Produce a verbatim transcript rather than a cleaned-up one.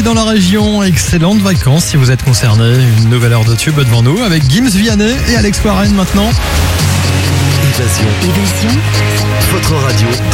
dans la région, excellentes vacances si vous êtes concerné. Une nouvelle heure de tube devant nous avec Gims Vianney et Alex Warren maintenant. Évasion. Évasion. Votre radio